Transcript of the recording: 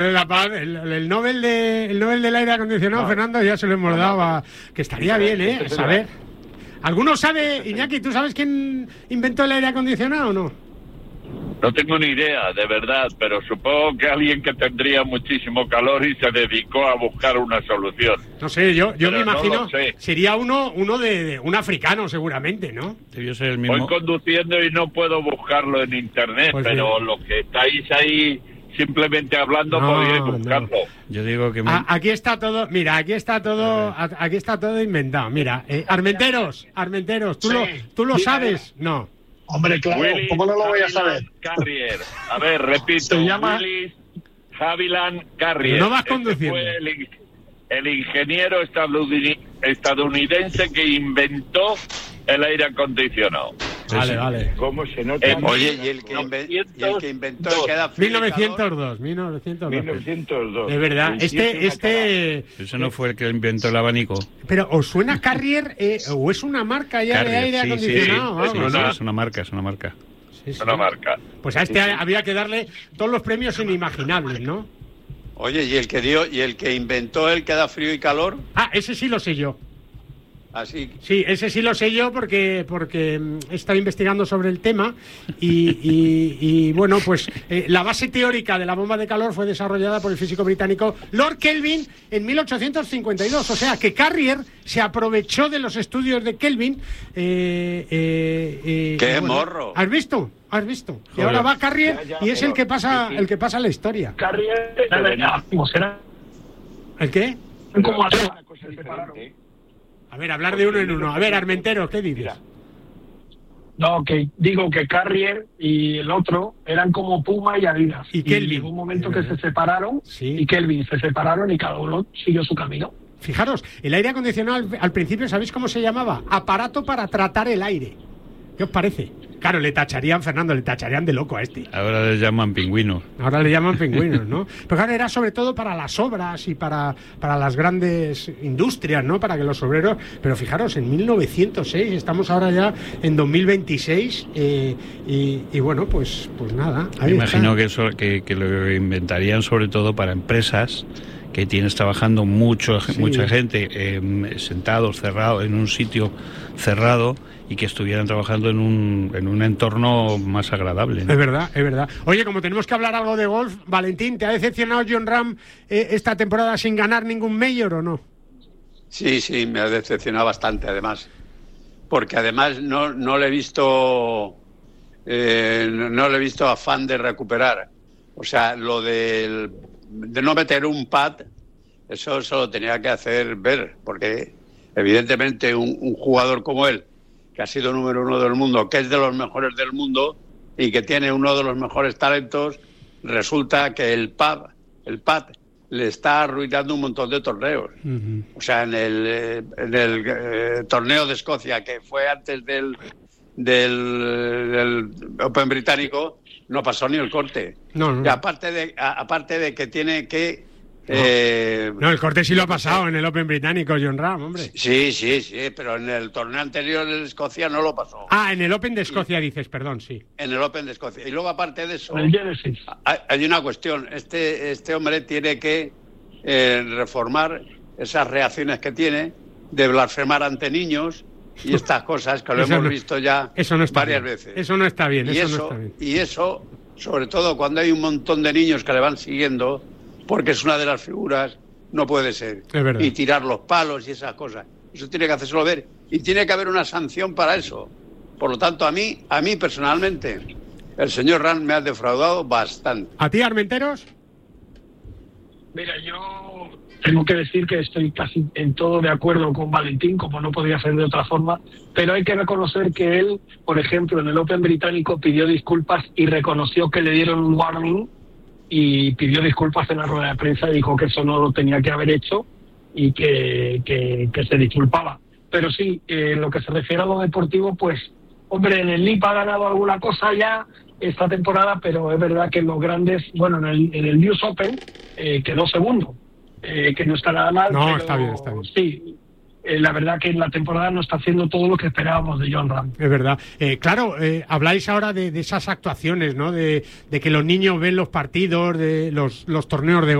La paz, el Nobel del aire acondicionado, Fernando, ya se lo hemos dado que estaría bien, saber. ¿Alguno sabe, Iñaki, tú sabes quién inventó el aire acondicionado o no? No tengo ni idea, de verdad, pero supongo que alguien que tendría muchísimo calor y se dedicó a buscar una solución. No sé, yo me imagino, sería uno de un africano seguramente, ¿no? Debió ser el mismo. Voy conduciendo y no puedo buscarlo en internet, pues pero bien. Los que estáis ahí simplemente hablando podéis buscarlo. No. Yo digo que aquí está todo, mira, aquí está todo inventado. Mira, Armenteros, ¿tú lo sabes? No. Hombre, claro, Willis, ¿cómo no lo voy a saber? Carrier. A ver, repito, se llama Willis Haviland Carrier. No vas conduciendo. Fue el ingeniero estadounidense que inventó el aire acondicionado. Vale. ¿Cómo se nota? Oye, y el que inventó el que da frío 1902. De verdad, Ese no fue el que inventó el abanico. Pero, ¿os suena Carrier o es una marca ya Carrier, de aire acondicionado? Sí, es una marca. Sí. Una marca. Pues a este había que darle todos los premios inimaginables, ¿no? Oye, y el que inventó el que da frío y calor. Ese sí lo sé yo. Así. Sí, ese sí lo sé yo porque he estado investigando sobre el tema y bueno, pues la base teórica de la bomba de calor fue desarrollada por el físico británico Lord Kelvin en 1852. O sea, que Carrier se aprovechó de los estudios de Kelvin. ¡Qué morro! ¿Has visto? Y ahora va Carrier y es el que pasa la historia. Carrier, ¿cómo será? ¿El qué? ¿Cómo hacer una cosa diferente? A ver, hablar de uno en uno. A ver, Armenteros, ¿qué dices? No, que digo que Carrier y el otro eran como Puma y Adidas. Y Kelvin. Llegó un momento que se separaron y Kelvin se separaron y cada uno siguió su camino. Fijaros, el aire acondicionado al principio, ¿sabéis cómo se llamaba? Aparato para tratar el aire. ¿Qué os parece? Claro, Fernando, le tacharían de loco a este. Ahora le llaman pingüinos. ¿no? Pero claro, era sobre todo para las obras y para las grandes industrias, ¿no? Para que los obreros... Pero fijaros, en 1906, estamos ahora ya en 2026 y bueno, pues nada. Me imagino que lo inventarían sobre todo para empresas que tienes trabajando mucha gente sentados, cerrados, en un sitio cerrado y que estuvieran trabajando en un entorno más agradable, ¿no? Es verdad. Oye, como tenemos que hablar algo de golf, Valentín, ¿te ha decepcionado Jon Rahm esta temporada sin ganar ningún Major o no? Sí, me ha decepcionado bastante, además. Porque además no le he visto afán de recuperar. O sea, lo de no meter un pad, eso lo tenía que hacer ver, porque evidentemente un jugador como él, que ha sido número 1 del mundo, que es de los mejores del mundo y que tiene uno de los mejores talentos, resulta que el pad le está arruinando un montón de torneos. Uh-huh. O sea, en el torneo de Escocia, que fue antes del Open británico, no pasó ni el corte. No. Y aparte de que tiene que... el corte sí lo ha pasado en el Open británico, Jon Rahm, hombre. Sí, pero en el torneo anterior de Escocia no lo pasó. En el Open de Escocia dices, perdón, sí. En el Open de Escocia. Y luego, aparte de eso, el hay una cuestión. Este hombre tiene que reformar esas reacciones que tiene de blasfemar ante niños y estas cosas que lo hemos visto ya varias veces. Eso no está bien, Y eso, sobre todo cuando hay un montón de niños que le van siguiendo, porque es una de las figuras, no puede ser. Es verdad. Y tirar los palos y esas cosas. Eso tiene que hacérselo ver. Y tiene que haber una sanción para eso. Por lo tanto, a mí personalmente, el señor Rahm me ha defraudado bastante. ¿A ti, Armenteros? Mira, yo tengo que decir que estoy casi en todo de acuerdo con Valentín, como no podía ser de otra forma, pero hay que reconocer que él, por ejemplo, en el Open británico pidió disculpas y reconoció que le dieron un warning y pidió disculpas en la rueda de prensa y dijo que eso no lo tenía que haber hecho y que se disculpaba. Pero sí, lo que se refiere a lo deportivo, pues, hombre, en el LIP ha ganado alguna cosa ya esta temporada, pero es verdad que en los grandes, bueno, en el US Open quedó segundo, que no está nada mal. No, pero, está bien. Sí, la verdad que en la temporada no está haciendo todo lo que esperábamos de Jon Rahm. Es verdad. Claro, habláis ahora de esas actuaciones, ¿no? De que los niños ven los partidos, de los torneos de